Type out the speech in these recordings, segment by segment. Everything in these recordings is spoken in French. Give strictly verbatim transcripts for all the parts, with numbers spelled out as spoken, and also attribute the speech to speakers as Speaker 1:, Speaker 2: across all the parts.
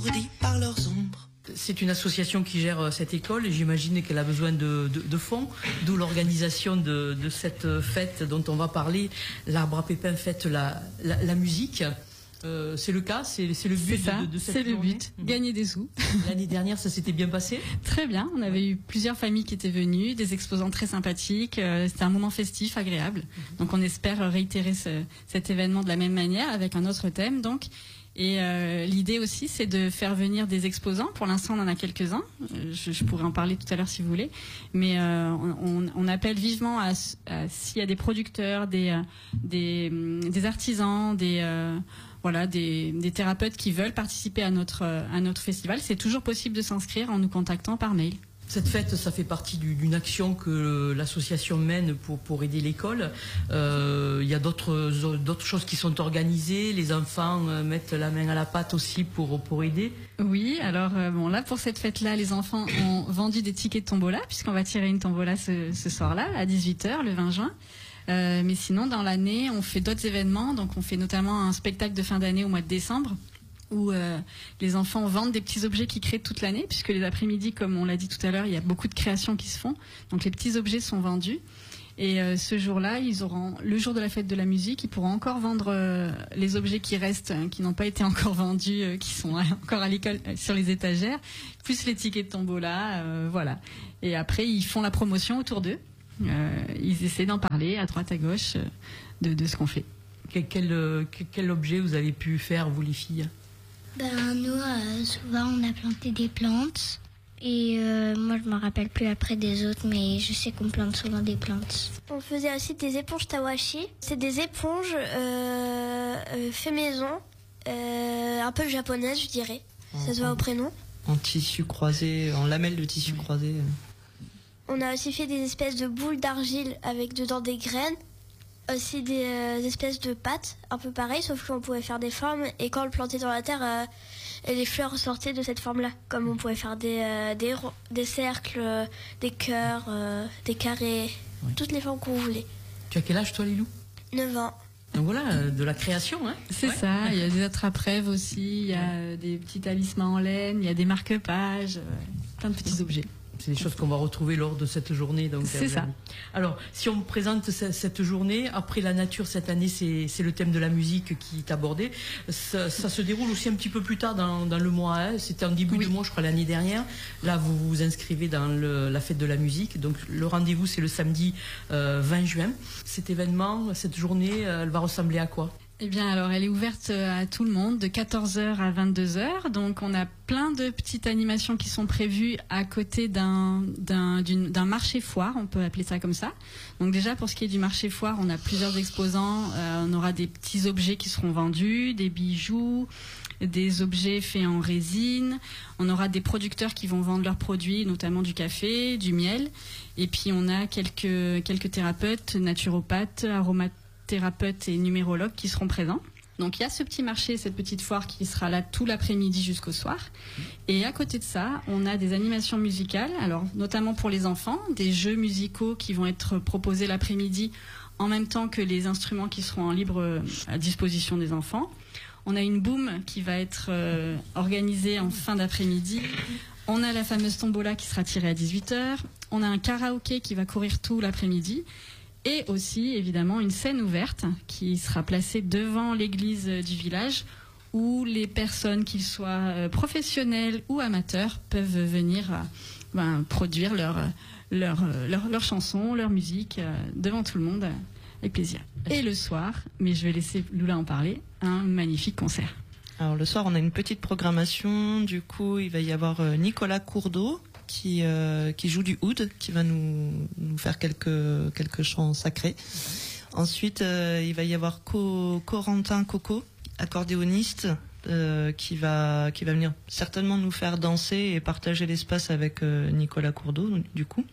Speaker 1: Par leurs ombres. C'est une association qui gère cette école et j'imagine qu'elle a besoin de, de, de fonds, d'où l'organisation de, de cette fête dont on va parler. L'Arbre à Pépins fête la, la, la musique. Euh, c'est le cas, c'est, c'est le but
Speaker 2: ça,
Speaker 1: de, de cette
Speaker 2: c'est le
Speaker 1: journée.
Speaker 2: but, gagner des sous.
Speaker 1: L'année dernière, ça s'était bien passé?
Speaker 2: Très bien, on avait eu plusieurs familles qui étaient venues, des exposants très sympathiques, euh, c'était un moment festif, agréable. Mm-hmm. Donc on espère réitérer ce, cet événement de la même manière avec un autre thème donc. Et euh, l'idée aussi, c'est de faire venir des exposants. Pour l'instant, on en a quelques-uns. Je, je pourrais en parler tout à l'heure si vous voulez. Mais euh, on, on appelle vivement à, à s'il y a des producteurs, des, des, des artisans, des euh, voilà, des, des thérapeutes qui veulent participer à notre à notre festival. C'est toujours possible de s'inscrire en nous contactant par mail.
Speaker 1: Cette fête, ça fait partie du, d'une action que l'association mène pour, pour aider l'école. Euh, il y a d'autres, d'autres choses qui sont organisées. Les enfants mettent la main à la pâte aussi pour, pour aider.
Speaker 2: Oui, alors euh, bon là pour cette fête-là, les enfants ont vendu des tickets de tombola puisqu'on va tirer une tombola ce, ce soir-là à dix-huit heures le vingt juin. Euh, mais sinon dans l'année, on fait d'autres événements. Donc on fait notamment un spectacle de fin d'année au mois de décembre, où euh, les enfants vendent des petits objets qu'ils créent toute l'année, puisque les après-midi, comme on l'a dit tout à l'heure, il y a beaucoup de créations qui se font. Donc les petits objets sont vendus. Et euh, ce jour-là, ils auront, le jour de la fête de la musique, ils pourront encore vendre euh, les objets qui restent, hein, qui n'ont pas été encore vendus, euh, qui sont encore à l'école euh, sur les étagères, plus les tickets de tombola, euh, voilà. Et après, ils font la promotion autour d'eux. Euh, ils essaient d'en parler à droite à gauche euh, de, de ce qu'on fait.
Speaker 1: Quel, quel, quel objet vous avez pu faire, vous les filles?
Speaker 3: Ben nous, euh, souvent on a planté des plantes et euh, moi je me rappelle plus après des autres, mais je sais qu'on plante souvent des plantes.
Speaker 4: On faisait aussi des éponges tawashi. C'est des éponges euh, euh, fait maison, euh, un peu japonaises je dirais. Ça se voit au prénom.
Speaker 5: En tissu croisé, en lamelles de tissu croisé.
Speaker 4: On a aussi fait des espèces de boules d'argile avec dedans des graines. Aussi des euh, espèces de pâtes, un peu pareil, sauf qu'on pouvait faire des formes et quand on le plantait dans la terre, euh, les fleurs sortaient de cette forme-là. Comme on pouvait faire des, euh, des, des cercles, euh, des cœurs, euh, des carrés, oui. Toutes les formes qu'on voulait.
Speaker 1: Tu as quel âge toi, Lilou?
Speaker 4: neuf ans.
Speaker 1: Donc voilà, de la création, hein.
Speaker 2: C'est ouais. ça, il y a des attrape-rêves aussi, il y a des petits talismans en laine, il y a des marque-pages, euh, plein de petits objets.
Speaker 1: C'est des choses qu'on va retrouver lors de cette journée. Donc,
Speaker 2: c'est ça.
Speaker 1: Alors, si on présente cette journée, après la nature cette année, c'est, c'est le thème de la musique qui est abordé. Ça, ça se déroule aussi un petit peu plus tard dans, dans le mois. Hein. C'était en début oui. de mois, je crois, l'année dernière. Là, vous vous inscrivez dans le, la fête de la musique. Donc, le rendez-vous, c'est le samedi euh, vingt juin. Cet événement, cette journée, elle va ressembler à quoi ?
Speaker 2: Eh bien, alors, elle est ouverte à tout le monde de quatorze heures à vingt-deux heures. Donc, on a plein de petites animations qui sont prévues à côté d'un, d'un, d'une, d'un marché foire, on peut appeler ça comme ça. Donc, déjà, pour ce qui est du marché foire, on a plusieurs exposants. Euh, on aura des petits objets qui seront vendus, des bijoux, des objets faits en résine. On aura des producteurs qui vont vendre leurs produits, notamment du café, du miel. Et puis, on a quelques, quelques thérapeutes, naturopathes, aromathérapeutes, thérapeutes et numérologues qui seront présents. Donc il y a ce petit marché, cette petite foire qui sera là tout l'après-midi jusqu'au soir. Et à côté de ça, on a des animations musicales, alors notamment pour les enfants, des jeux musicaux qui vont être proposés l'après-midi en même temps que les instruments qui seront en libre à disposition des enfants. On a une boom qui va être euh, organisée en fin d'après-midi. On a la fameuse tombola qui sera tirée à dix-huit heures. On a un karaoké qui va courir tout l'après-midi. Et aussi, évidemment, une scène ouverte qui sera placée devant l'église du village où les personnes, qu'ils soient professionnels ou amateurs, peuvent venir ben, produire leur, leur, leur, leur chanson, leur musique devant tout le monde avec plaisir. Et le soir, mais je vais laisser Lula en parler, un magnifique concert.
Speaker 5: Alors le soir, on a une petite programmation. Du coup, il va y avoir Nicolas Courdeau qui euh, qui joue du oud, qui va nous nous faire quelques quelques chants sacrés. Ensuite, euh, il va y avoir Co- Corentin Coco, accordéoniste, euh, qui va qui va venir certainement nous faire danser et partager l'espace avec euh, Nicolas Courdeau. Du coup,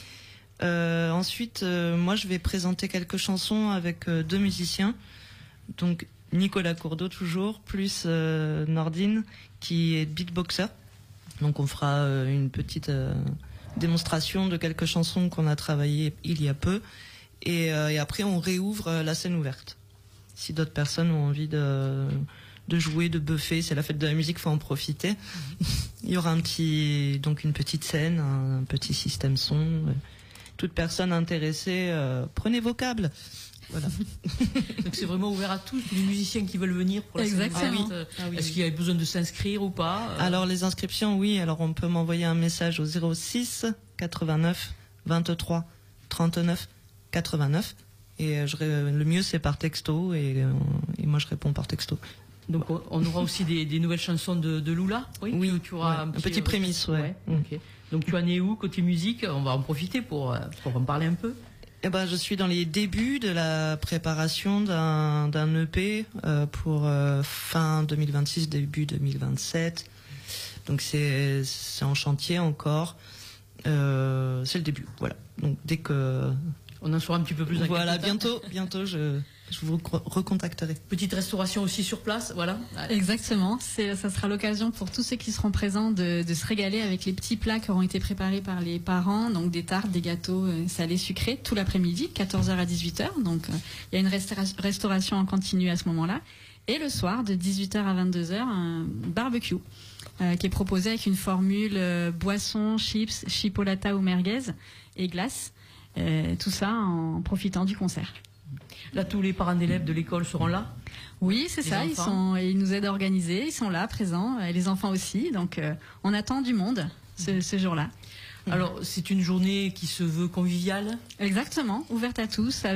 Speaker 5: euh, ensuite, euh, moi, je vais présenter quelques chansons avec euh, deux musiciens. Donc Nicolas Courdeau toujours, plus euh, Nordine qui est beatboxer. Donc on fera euh, une petite euh, démonstration de quelques chansons qu'on a travaillées il y a peu. Et, euh, et après on réouvre euh, la scène ouverte. Si d'autres personnes ont envie de, de jouer, de buffer. C'est la fête de la musique, faut en profiter. Mmh. Il y aura un petit, donc une petite scène, un petit système son. Toute personne intéressée, euh, prenez vos câbles. Voilà.
Speaker 1: Donc c'est vraiment ouvert à tous, les musiciens qui veulent venir pour la
Speaker 2: Exactement.
Speaker 1: scène.
Speaker 5: Ah oui.
Speaker 1: Est-ce qu'il y a besoin de s'inscrire ou pas?
Speaker 5: Alors les inscriptions, oui. Alors on peut m'envoyer un message au zéro six quatre-vingt-neuf vingt-trois trente-neuf quatre-vingt-neuf et je, le mieux c'est par texto et, et moi je réponds par texto.
Speaker 1: Donc on aura aussi des, des nouvelles chansons de, de Lula. Oui,
Speaker 5: oui,
Speaker 1: tu, tu auras
Speaker 5: ouais,
Speaker 1: un
Speaker 5: petit,
Speaker 1: petit,
Speaker 5: petit prémisse, ouais.
Speaker 1: ouais
Speaker 5: mmh.
Speaker 1: okay. Donc tu en es où côté musique? On va en profiter pour, pour en parler un peu.
Speaker 5: Eh ben, je suis dans les débuts de la préparation d'un, d'un E P euh, pour euh, fin deux mille vingt-six, début deux mille vingt-sept. Donc c'est, c'est en chantier encore. Euh, c'est le début, voilà. Donc dès que
Speaker 1: on en saura un petit peu plus.
Speaker 5: Voilà, bientôt, bientôt, je, je vous recontacterai.
Speaker 1: Petite restauration aussi sur place, voilà.
Speaker 2: Exactement. C'est, ça sera l'occasion pour tous ceux qui seront présents de, de se régaler avec les petits plats qui auront été préparés par les parents, donc des tartes, des gâteaux euh, salés, sucrés, tout l'après-midi, quatorze heures à dix-huit heures. Donc euh, il y a une restaura- restauration en continu à ce moment-là. Et le soir, de dix-huit heures à vingt-deux heures, un barbecue euh, qui est proposé avec une formule euh, boisson, chips, chipolata ou merguez et glace. Euh, tout ça en profitant du concert.
Speaker 1: Là, tous les parents d'élèves de l'école seront là?
Speaker 2: Oui, c'est ça. Ils, sont, ils nous aident à organiser. Ils sont là, présents. Et les enfants aussi. Donc, euh, on attend du monde ce, ce jour-là.
Speaker 1: Alors, c'est une journée qui se veut conviviale?
Speaker 2: Exactement. Ouverte à tous.